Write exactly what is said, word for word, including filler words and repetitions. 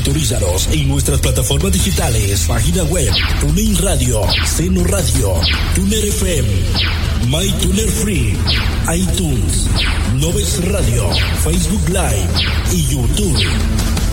Sintonízanos en nuestras plataformas digitales, página web, TuneIn Radio, Seno Radio, Tuner F M, MyTuner Free, iTunes, Noves Radio, Facebook Live y YouTube.